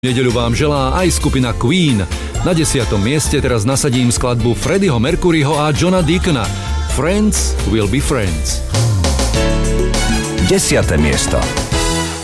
Nedeľu vám želá aj skupina Queen. Na 10. mieste teraz nasadím skladbu Freddieho Mercuryho a Johna Deacona. Friends will be friends. 10. miesto.